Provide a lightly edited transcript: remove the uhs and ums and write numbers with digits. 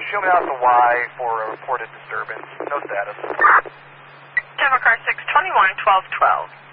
show me out the Y for a reported disturbance. No status. Denver car 621, 1212.